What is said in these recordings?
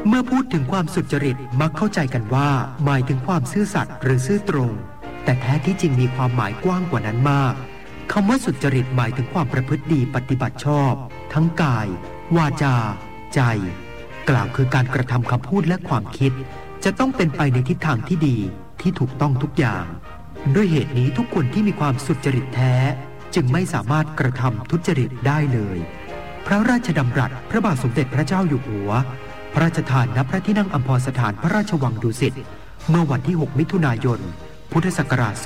เมื่อพูดถึงความสุจริตมักเข้าใจกันว่าหมายถึงความซื่อสัตย์หรือซื่อตรงแต่แท้ที่จริงมีความหมายกว้างกว่านั้นมากคำว่าสุจริตหมายถึงความประพฤติดีปฏิบัติชอบทั้งกายวาจาใจกล่าวคือการกระทำคำพูดและความคิดจะต้องเป็นไปในทิศทางที่ดีที่ถูกต้องทุกอย่างด้วยเหตุนี้ทุกคนที่มีความสุจริตแท้จึงไม่สามารถกระทำทุจริตได้เลยพระราชดำรัสพระบาทสมเด็จพระเจ้าอยู่หัวพระราชทานณพระที่นั่งอัมพรสถานพระราชวังดุสิตเมื่อวันที่ 6 มิถุนายน พุทธศักราช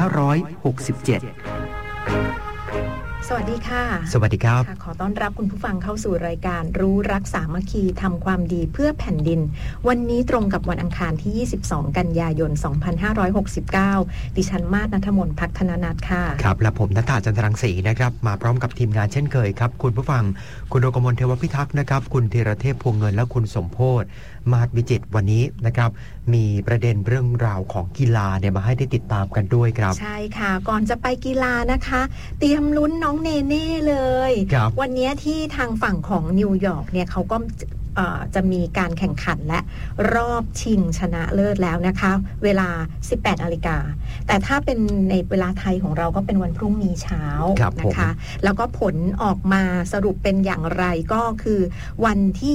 2567 สวัสดีค่ะสวัสดีครับขอต้อนรับคุณผู้ฟังเข้าสู่รายการรู้รักสามัคคีทำความดีเพื่อแผ่นดินวันนี้ตรงกับวันอังคารที่22กันยายน2569ดิฉันมาศณัฐมนต์ภักธนนัทค่ะครับและผมณัฐาจันทรังสีนะครับมาพร้อมกับทีมงานเช่นเคยครับคุณผู้ฟังคุณโอกมลเทวพิทักษ์นะครับคุณธีรเทพพวงเงินและคุณสมโพธิ์มาศวิจิตรวันนี้นะครับมีประเด็นเรื่องราวของกีฬาเนี่ยมาให้ได้ติดตามกันด้วยครับใช่ค่ะก่อนจะไปกีฬานะคะเตรียมลุ้นน้องเนเน่เลยวันนี้ที่ทางฝั่งของนิวยอร์กเนี่ยเขาก็จะมีการแข่งขันและรอบชิงชนะเลิศแล้วนะคะเวลา 18 นาฬิกาแต่ถ้าเป็นในเวลาไทยของเราก็เป็นวันพรุ่งนี้เช้านะคะแล้วก็ผลออกมาสรุปเป็นอย่างไรก็คือวันที่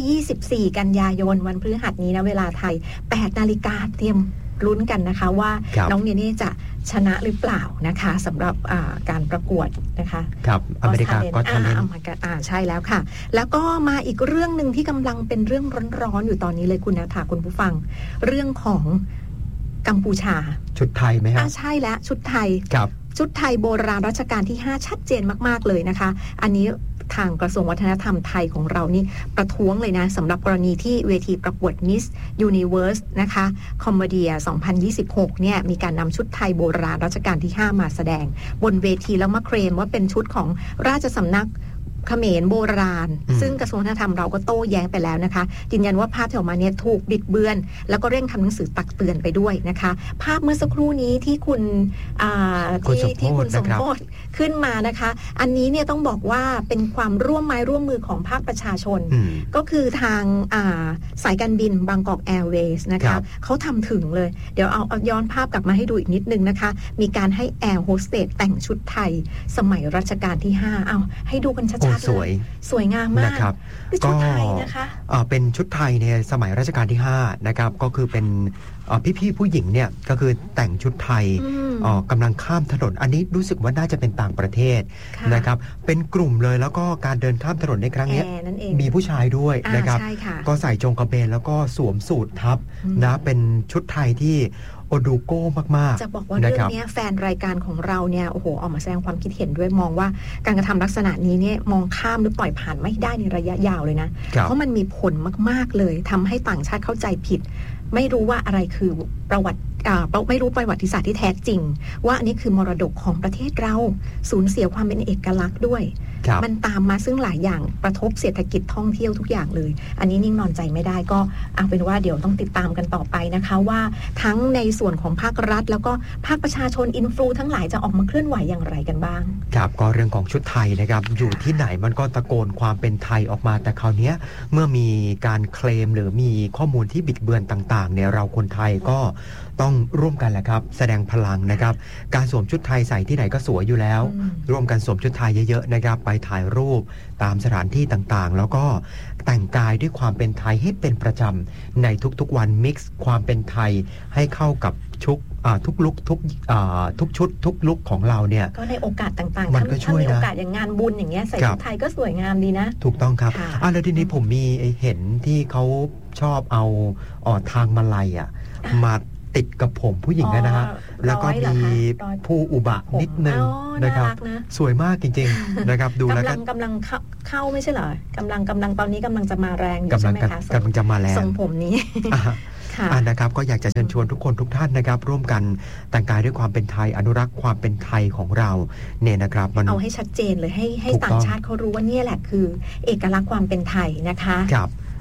24 กันยายนวันพฤหัสนี้นะเวลาไทย 8 นาฬิกาเตรียมลุ้นกันนะคะว่าน้องเนเน่จะชนะหรือเปล่านะคะสำหรับการประกวดนะคะครับอเมริกาก็ทำได้ใช่แล้วค่ะแล้วก็มาอีกเรื่องนึงที่กำลังเป็นเรื่องร้อนๆอยู่ตอนนี้เลยคุณณัฐาคุณผู้ฟังเรื่องของกัมพูชาชุดไทยไหมครับใช่แล้วชุดไทยครับชุดไทยโบราณรัชกาลที่5ชัดเจนมากๆเลยนะคะอันนี้ทางกระทรวงวัฒนธรรมไทยของเรานี่ประท้วงเลยนะสำหรับกรณีที่เวทีประกวด Miss Universe นะคะคอมเมเดีย2026เนี่ยมีการนำชุดไทยโบราณรัชกาลที่5มาแสดงบนเวทีแล้วมาเคลมว่าเป็นชุดของราชสำนักเขมรโบราณซึ่งกระทรวงวัฒนธรรมเราก็โต้แย้งไปแล้วนะคะยืนยันว่าภาพที่ออกมาเนี่ยถูกบิดเบือนแล้วก็เร่งทำหนังสือตักเตือนไปด้วยนะคะภาพเมื่อสักครู่นี้ที่คุณที่คุณสมโภชขึ้นมานะคะอันนี้เนี่ยต้องบอกว่าเป็นความร่วมไม้ร่วมมือของภาคประชาชนก็คือทางสายการบินบางกอกแอร์เวย์นะคะเขาทำถึงเลยเดี๋ยวเอาย้อนภาพกลับมาให้ดูอีกนิดนึงนะคะมีการให้แอร์โฮสเตสแต่งชุดไทยสมัยรัชกาลที่5เอาให้ดูกันชัดสวยงามมากนะครับชุดไทยนะคะเป็นชุดไทยในสมัยรัชกาลที่5นะครับก็คือเป็นพี่ๆผู้หญิงเนี่ยก็คือแต่งชุดไทยกำลังข้ามถนนอันนี้รู้สึกว่าน่าจะเป็นต่างประเทศนะครับเป็นกลุ่มเลยแล้วก็การเดินข้ามถนนในครั้งนี้มีผู้ชายด้วยนะครับก็ใส่จงกระเบนแล้วก็สวมสูททับนะเป็นชุดไทยที่โอดูโก้มากๆจะบอกว่าเรื่องนี้แฟนรายการของเราเนี่ยโอ้โหออกมาแสดงความคิดเห็นด้วยมองว่าการกระทำลักษณะนี้เนี่ยมองข้ามหรือปล่อยผ่านไม่ได้ในระยะยาวเลยนะเพราะมันมีผลมากๆเลยทำให้ต่างชาติเข้าใจผิดไม่รู้ว่าอะไรคือประวัติไม่รู้ประวัติศาสตร์ที่แท้จริงว่าอันนี้คือมรดกของประเทศเราสูญเสียความเป็นเอกลักษณ์ด้วยมันตามมาซึ่งหลายอย่างกระทบเศรษฐกิจท่องเที่ยวทุกอย่างเลยอันนี้นิ่งนอนใจไม่ได้ก็เอาเป็นว่าเดี๋ยวต้องติดตามกันต่อไปนะคะว่าทั้งในส่วนของภาครัฐแล้วก็ภาคประชาชนอินฟลูทั้งหลายจะออกมาเคลื่อนไหวอย่างไรกันบ้างครับก็เรื่องของชุดไทยนะครับอยู่ที่ไหนมันก็ตะโกนความเป็นไทยออกมาแต่คราวนี้เมื่อมีการเคลมหรือมีข้อมูลที่บิดเบือนต่างๆเนี่ยเราคนไทยก็ต้องร่วมกันแหละครับแสดงพลังนะครับการสวมชุดไทยใส่ที่ไหนก็สวยอยู่แล้วร่วมกันสวมชุดไทยเยอะๆนะครับไปถ่ายรูปตามสถานที่ต่างๆแล้วก็แต่งกายด้วยความเป็นไทยให้เป็นประจำในทุกๆวันมิกซ์ความเป็นไทยให้เข้ากับทุกลุคทุกชุดทุกลุคของเราเนี่ยก็ในโอกาสต่างๆมันก็ช่วยนะถ้ามีโอกาสอย่างงานบุญอย่างเงี้ยใส่ชุดไทยก็สวยงามดีนะถูกต้องครับแล้วทีนี้ผมมีเห็นที่เขาชอบเอาทางมาลัยมาติดกับผมผู้หญิงนะฮะแล้วก็มีผู้อุบะนิดนึงนะครับสวยมากจริงๆนะครับดูแล้วกำลังเข้าไม่ใช่เหรอกำลังตอนนี้กำลังจะมาแรงอยู่ใช่ไหมคะกำลังจะมาแรงทรงผมนี้นะครับก็อยากจะเชิญชวนทุกคนทุกท่านนะครับร่วมกันแต่งกายด้วยความเป็นไทยอนุรักษ์ความเป็นไทยของเราเนี่ยนะครับเอาให้ชัดเจนเลยให้ต่างชาติเขารู้ว่านี่แหละคือเอกลักษณ์ความเป็นไทยนะคะครับ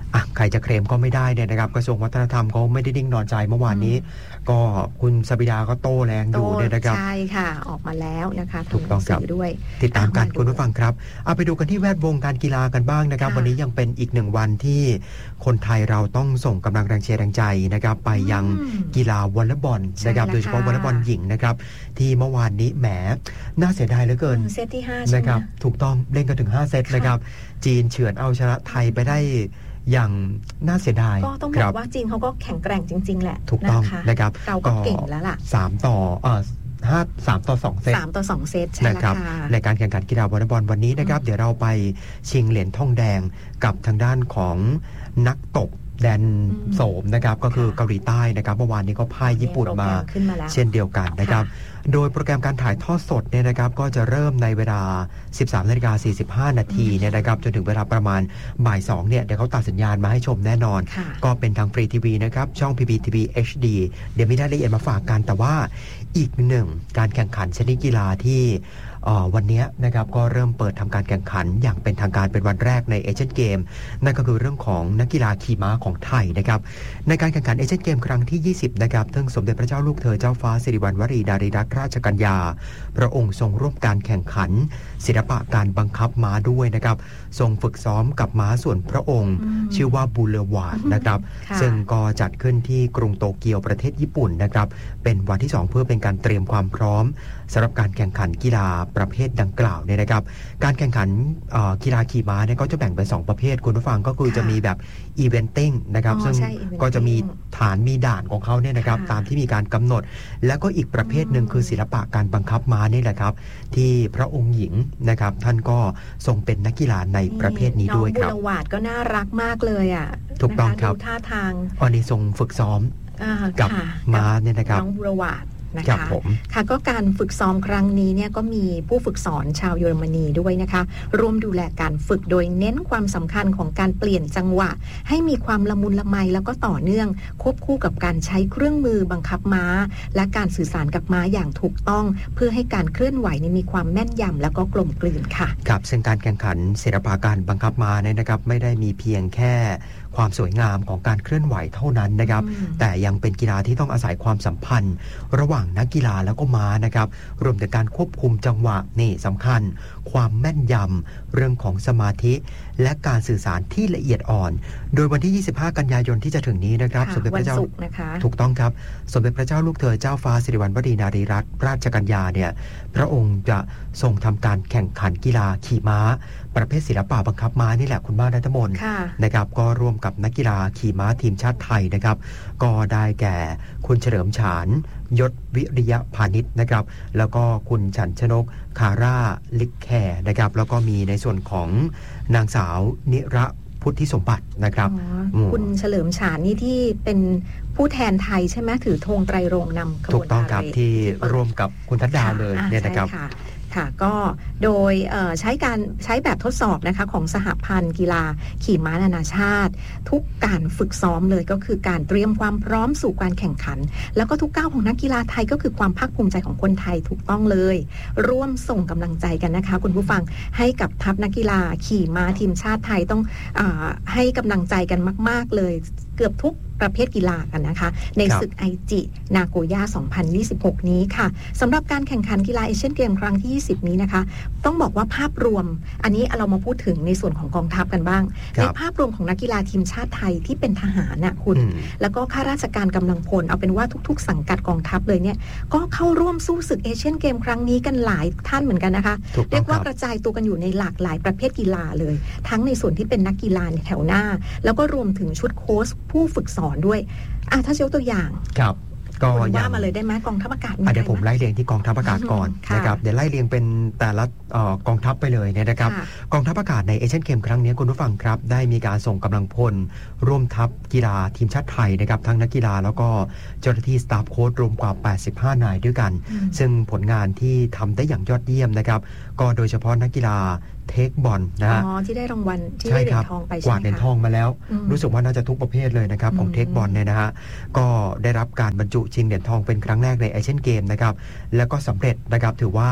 ใครจะเคลมก็ไม่ได้เนี่ยนะครับกระทรวงวัฒนธรรมเขาไม่ได้นิ่งนอนใจเมื่อวานนี้ก็คุณสบิดาก็โต้แรงอยู่เนี่ยนะครับใช่ค่ะออกมาแล้วนะคะถูกต้องครับด้วยติดตามกันคุณผู้ฟังครับเอาไปดูกันที่แวดวงการกีฬากันบ้างนะครับวันนี้ยังเป็นอีก1วันที่คนไทยเราต้องส่งกำลังแรงเชียร์แรงใจนะครับไปยังกีฬาวอลเลย์บอลนะครับโดยเฉพาะวอลเลย์บอลหญิงนะครับที่เมื่อวานนี้แหมน่าเสียดายเหลือเกินเซตที่5 นะครับถูกต้องเล่นกันถึง5เซตนะครับจีนเฉือนเอาชนะไทยไปได้อย่างน่าเสียดายก็ต้องบอกว่าจีนเขาก็แข็งแกร่งจริงๆแหละถูกต้องนะครับเราก็เก่งแล้วล่ะ 3 ต่อ 2 เซต 3 ต่อ 2 เซตใช่นะครับในการแข่งขันกีฬาวอลเลย์บอลวันนี้นะครับเดี๋ยวเราไปชิงเหรียญทองแดงกับทางด้านของนักตบแดนโสมนะครับก็คือเกาหลีใต้นะครับเมื่อวานนี้ก็พ่ายญี่ปุ่นมาเช่นเดียวกันนะครับโดยโปรแกรมการถ่ายทอดสดเนี่ยนะครับก็จะเริ่มในเวลา 13:45 น.เนี่ยนะครับจนถึงเวลาประมาณบ่าย 2เนี่ยเดี๋ยวเขาตัดสัญญาณมาให้ชมแน่นอนก็เป็นทางฟรีทีวีนะครับช่อง PPTV HD เดี๋ยวมีรายละเอียดมาฝากกันแต่ว่าอีกหนึ่งการแข่งขันชนิดกีฬาที่วันนี้นะครับก็เริ่มเปิดทำการแข่งขันอย่างเป็นทางการเป็นวันแรกในเอเชียนเกมนั่นก็คือเรื่องของนักกีฬาขี่ม้าของไทยนะครับในการแข่งขันเอเชียนเกมครั้งที่20นะครับทั้งสมเด็จพระเจ้าลูกเธอเจ้าฟ้าสิริวัณวรีนารีรัตนราชกัญญาพระองค์ทรงร่วมการแข่งขันศิลปะการบังคับม้าด้วยนะครับทรงฝึกซ้อมกับม้าส่วนพระองค์ชื่อว่าบูเลวาร์ดนะครับซึ่งก็จัดขึ้นที่กรุงโตเกียวประเทศญี่ปุ่นนะครับเป็นวันที่2เพื่อเป็นการเตรียมความพร้อมสำหรับการแข่งขันกีฬาประเภทดังกล่าวเนี่ยนะครับการแข่งขันกีฬาขี่ม้าเนี่ยก็จะแบ่งเป็น2ประเภทคุณผู้ฟังก็คือจะมีแบบอีเวนติ้งนะครับซึ่งก็จะมีฐานมีด่านของเขาเนี่ยนะครับตามที่มีการกำหนดแล้วก็อีกประเภทหนึ่งคือศิลปะการบังคับม้านี่แหละครับที่พระองค์หญิงนะครับท่านก็ทรงเป็นนักกีฬาในประเภทนี้ด้วยครับน้องบุรวาดก็น่ารักมากเลยอ่ะถูกต้องครับท่าทางอันนี้ทรงฝึกซ้อมกับม้าเนี่ยนะครับน้องบุรวาดนะคะค่ะก็การฝึกซ้อมครั้งนี้เนี่ยก็มีผู้ฝึกสอนชาวเยอรมนีด้วยนะคะร่วมดูแลการฝึกโดยเน้นความสำคัญของการเปลี่ยนจังหวะให้มีความละมุนละไมแล้วก็ต่อเนื่องควบคู่กับการใช้เครื่องมือบังคับม้าและการสื่อสารกับม้าอย่างถูกต้องเพื่อให้การเคลื่อนไหวมีความแม่นยำแล้วก็กลมกลืนค่ะครับซึ่งการแข่งขันศิลปะการบังคับม้าเนี่ยนะครับไม่ได้มีเพียงแค่ความสวยงามของการเคลื่อนไหวเท่านั้นนะครับแต่ยังเป็นกีฬาที่ต้องอาศัยความสัมพันธ์ระหว่างนักกีฬาแล้วก็ม้านะครับรวมถึงการควบคุมจังหวะนี่สำคัญความแม่นยำเรื่องของสมาธิและการสื่อสารที่ละเอียดอ่อนโดยวันที่25กันยายนที่จะถึงนี้นะครับสมเด็จพระเจ้าถูกต้องครับสมเด็จพระเจ้าลูกเธอเจ้าฟ้าสิริวัณวรีนารีรัตนราชกัญญาเนี่ยพระองค์จะทรงทำการแข่งขันกีฬาขี่ม้าประเภทศิลปะบังคับม้านี่แหละคุณบ้านณัฐมนต์นะครับก็ร่วมกับนักกีฬาขี่ม้าทีมชาติไทยนะครับก็ได้แก่คุณเฉลิมฉานยศวิริยพานิชนะครับแล้วก็คุณฉันชนกคาร่าลิกแคร์นะครับแล้วก็มีในส่วนของนางสาวนิระพุทธิสมบัตินะครับคุณเฉลิมฉานนี่ที่เป็นผู้แทนไทยใช่ไหมถือธงไตรรงค์นำขบวนถูกต้องครับที่ร่วมกับคุณทัดดาวเลยเนี่ยนะครับค่ะก็โดยใช้แบบทดสอบนะคะของสหพันธ์กีฬาขี่ม้านานาชาติทุกการฝึกซ้อมเลยก็คือการเตรียมความพร้อมสู่การแข่งขันแล้วก็ทุกก้าวของนักกีฬาไทยก็คือความภาคภูมิใจของคนไทยถูกต้องเลยร่วมส่งกำลังใจกันนะคะคุณผู้ฟังให้กับทัพนักกีฬาขี่ม้าทีมชาติไทยต้องให้กำลังใจกันมากๆเลยเกือบทุกประเภทกีฬากันนะคะในศึกไอจินาโกย่า2026นี้ค่ะสำหรับการแข่งขันกีฬาเอเชียนเกมครั้งที่20นี้นะคะต้องบอกว่าภาพรวมอันนี้เรามาพูดถึงในส่วนของกองทัพกันบ้างในภาพรวมของนักกีฬาทีมชาติไทยที่เป็นทหารน่ะคุณแล้วก็ข้าราชการกำลังพลเอาเป็นว่าทุกๆสังกัดกองทัพเลยเนี่ยก็เข้าร่วมสู้ศึกเอเชียนเกมครั้งนี้กันหลายท่านเหมือนกันนะคะเรียกว่ากระจายตัวกันอยู่ในหลากหลายประเภทกีฬาเลยทั้งในส่วนที่เป็นนักกีฬาในแถวหน้าแล้วก็รวมถึงชุดโค้ชผู้ฝึกสอนด้วยถ้ายกตัวอย่างครับก็ว่ามาเลยได้ไหมกองทัพอากาศเดี๋ยวผมไล่เรียงที่กองทัพอากาศก่อนนะครับเดี๋ยวไล่เรียงเป็นแต่ละกองทัพไปเลยเนี่ยนะครับกองทัพอากาศในเอเชียนเกมครั้งนี้คุณผู้ฟังครับได้มีการส่งกำลังพลร่วมทัพกีฬาทีมชาติไทยนะครับทั้งนักกีฬาแล้วก็เจ้าหน้าที่สตาฟโค้ชรวมกว่า85นายด้วยกันซึ่งผลงานที่ทำได้อย่างยอดเยี่ยมนะครับก็โดยเฉพาะนักกีฬาเทคบอลนะฮะที่ได้รางวัลที่ได้เหรียญทองไปกวาดเหรียญทองมาแล้วรู้สึกว่าน่าจะทุกประเภทเลยนะครับของเทคบอลเนี่ยนะฮะก็ได้รับการบรรจุชิงเหรียญทองเป็นครั้งแรกในเอเชียนเกมนะครับแล้วก็สำเร็จนะครับถือว่า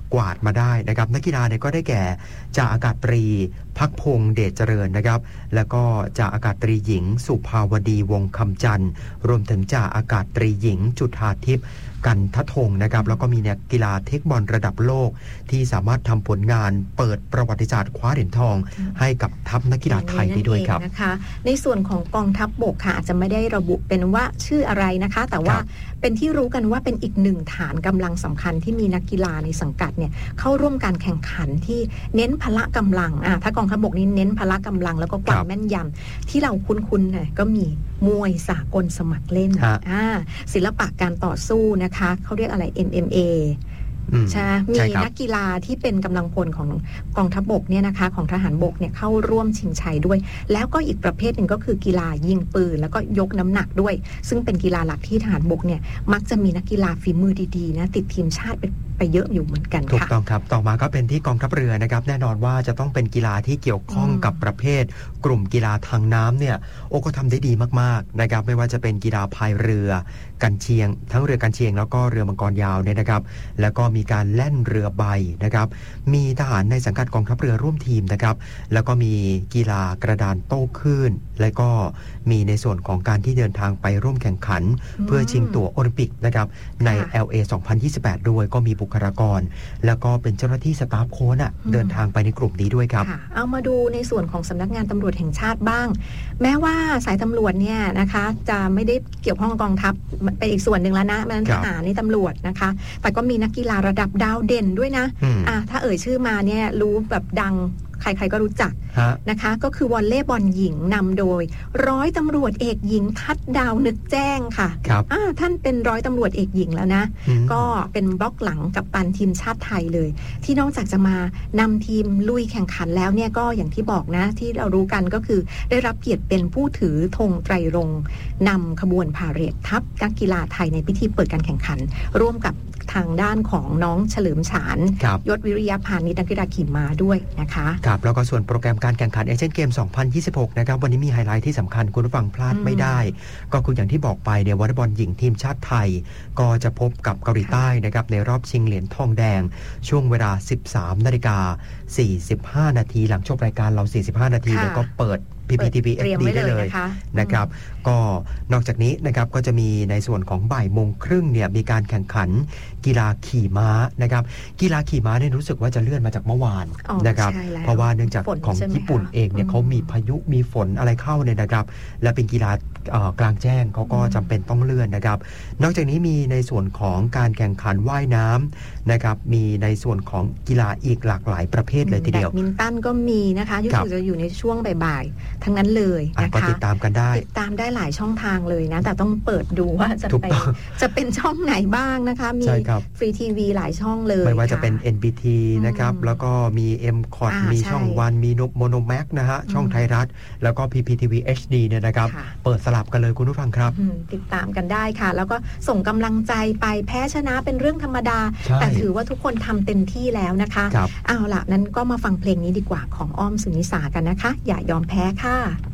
กวาดมาได้นะครับนักกีฬาเนี่ยก็ได้แก่จ่าอากาศตรีภักพงษ์เดชเจริญนะครับแล้วก็จ่าอากาศตรีหญิงสุภาวดีวงศ์คำจันทร์รวมถึงจ่าอากาศตรีหญิงจุฑาทิพย์กันทธงนะครับแล้วก็มีนักกีฬาเทคบอลระดับโลกที่สามารถทำผลงานเปิดประวัติศาสตร์คว้าเหรียญทองให้กับทัพนักกีฬาไทยได้ด้วยครับนะคะในส่วนของกองทัพบกค่ะอาจจะไม่ได้ระบุเป็นว่าชื่ออะไรนะคะแต่ว่าเป็นที่รู้กันว่าเป็นอีกหนึ่งฐานกำลังสำคัญที่มีนักกีฬาในสังกัดเนี่ยเข้าร่วมการแข่งขันที่เน้นพละกำลังถ้ากองทัพบกนี้เน้นพละกำลังแล้วก็ความแม่นยำที่เราคุ้นๆเนี่ยก็มีมวยสากลสมัครเล่นศิลปะการต่อสู้นะคะเขาเรียกอะไร MMA ใช่มีนักกีฬาที่เป็นกำลังพลของกองทัพบกเนี่ยนะคะของทหารบกเนี่ยเข้าร่วมชิงชัยด้วยแล้วก็อีกประเภทหนึ่งก็คือกีฬายิงปืนแล้วก็ยกน้ำหนักด้วยซึ่งเป็นกีฬาหลักที่ทหารบกเนี่ยมักจะมีนักกีฬาฝีมือดีๆนะติดทีมชาติไปเยอะอยู่เหมือนกันค่ะถูกต้องครับต่อมาก็เป็นที่กองทัพเรือนะครับแน่นอนว่าจะต้องเป็นกีฬาที่เกี่ยวข้องกับประเภทกลุ่มกีฬาทางน้ำเนี่ยก็ทำได้ดีมากๆนะครับไม่ว่าจะเป็นกีฬาพายเรือกันเชียงทั้งเรือกันเชียงแล้วก็เรือมังกรยาวเนี่ยนะครับแล้วก็มีการแล่นเรือใบนะครับมีทหารในสังกัดกองทัพเรือร่วมทีมนะครับแล้วก็มีกีฬากระดานโต้คลื่นและก็มีในส่วนของการที่เดินทางไปร่วมแข่งขันเพื่อชิงตั๋วโอลิมปิกนะครับใน LA 2028 ด้วยก็มีบุคลากรแล้วก็เป็นเจ้าหน้าที่สตาฟโค้ชเดินทางไปในกลุ่มนี้ด้วยครับเอามาดูในส่วนของสำนักงานตำรวจแห่งชาติบ้างแม้ว่าสายตำรวจเนี่ยนะคะจะไม่ได้เกี่ยวข้องกับกองทัพเป็นอีกส่วนหนึ่งแล้วนะมันทหารนี่ตำรวจนะคะแต่ก็มีนักกีฬาระดับดาวเด่นด้วยนะถ้าเอ่ยชื่อมาเนี่ยรู้แบบดังใครๆก็รู้จักนะคะก็คือวอลเลย์บอลหญิงนำโดยร้อยตำรวจเอกหญิงทัดดาวนึกแจ้งค่ะท่านเป็นร้อยตำรวจเอกหญิงแล้วนะก็เป็นบล็อกหลังกัปตันทีมชาติไทยเลยที่นอกจากจะมานำทีมลุยแข่งขันแล้วเนี่ยก็อย่างที่บอกนะที่เรารู้กันก็คือได้รับเกียรติเป็นผู้ถือธงไตรรงค์นำขบวนพาเหรดทัพนักกีฬาไทยในพิธีเปิดการแข่งขันร่วมกับทางด้านของน้องเฉลิมฉานยศวิริยพานิชนักกีฬาขี่ม้าด้วยนะคะครับแล้วก็ส่วนโปรแกรมการแข่งขันเอเชียนเกม 2026 นะครับวันนี้มีไฮไลท์ที่สำคัญคุณผู้ฟังพลาดไม่ได้ก็คืออย่างที่บอกไปเนี่ยวอลเลย์บอลหญิงทีมชาติไทยก็จะพบกับเกาหลีใต้นะครับในรอบชิงเหรียญทองแดงช่วงเวลา 13:45 นาทีหลังจบรายการเรา45 นาทีเนี่ยก็เปิดPPTV HD ได้เลยนะครับก็นอกจากนี้นะครับก็จะมีในส่วนของบ่ายโมงครึ่งเนี่ยมีการแข่งขันกีฬาขี่ม้านะครับกีฬาขี่ม้าเนี่ยรู้สึกว่าจะเลื่อนมาจากเมื่อวานนะครับเพราะว่าเนื่องจากของญี่ปุ่นเองเนี่ยเขามีพายุมีฝนอะไรเข้าเนี่ยนะครับและเป็นกีฬากลางแจ้งเขาก็จำเป็นต้องเลื่อนนะครับนอกจากนี้มีในส่วนของการแข่งขันว่ายน้ำนะครับมีในส่วนของกีฬาอีกหลากหลายประเภทเลยทีเดียวแบดมินตันก็มีนะคะที่จะอยู่ในช่วงบ่ายๆทั้งนั้นเลยนะคะก็ติดตามกันได้ติดตามได้หลายช่องทางเลยนะแต่ต้องเปิดดูว่าจะเป็นช่องไหนบ้างนะคะมีฟรีทีวีหลายช่องเลยไม่ว่าจะเป็น NBT นะครับแล้วก็มี MCOT มีช่องวันมีโมโนแม็กนะฮะช่องไทยรัฐแล้วก็ PPTV HD เนี่ยนะครับเปิดสลับกันเลยคุณผู้ฟังครับติดตามกันได้ค่ะแล้วก็ส่งกำลังใจไปแพ้ชนะเป็นเรื่องธรรมดาแต่ถือว่าทุกคนทำเต็มที่แล้วนะคะเอาล่ะนั้นก็มาฟังเพลงนี้ดีกว่าของอ้อมสุนิสากันนะคะอย่ายอมแพ้ค่ะ